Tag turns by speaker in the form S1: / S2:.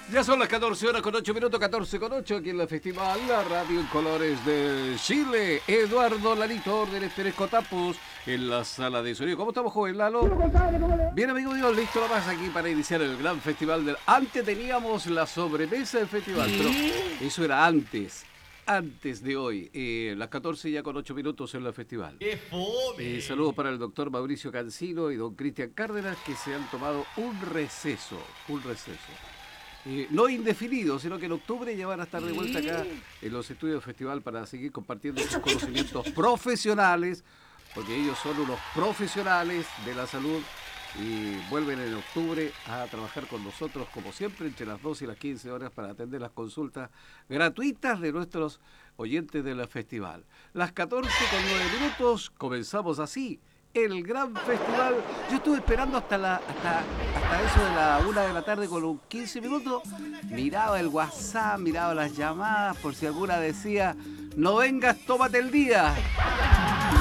S1: Ya son las 14 horas con 8 minutos, 14 con 8, aquí en la Festival, la radio en colores de Chile. Eduardo Lalito, órdenes Pérez Cotapos, en la sala de sonido. ¿Cómo estamos, joven Lalo? Bien, amigo mío, listo lo más aquí para iniciar el gran festival. Antes teníamos la sobremesa del festival, pero eso era antes de hoy. Las 14 ya con 8 minutos en la festival.
S2: ¡Qué fome!
S1: Saludos para el doctor Mauricio Cancino y don Cristian Cárdenas, que se han tomado un receso. No indefinido, sino que en octubre ya van a estar de vuelta acá en los estudios del festival para seguir compartiendo sus conocimientos profesionales, porque ellos son unos profesionales de la salud y vuelven en octubre a trabajar con nosotros, como siempre, entre las 12 y las 15 horas para atender las consultas gratuitas de nuestros oyentes del festival. Las 14 con 9 minutos, comenzamos así el gran festival. Yo estuve esperando hasta eso de la 1 de la tarde con un 15 minutos. Miraba el WhatsApp, miraba las llamadas, por si alguna decía, no vengas, tómate el día.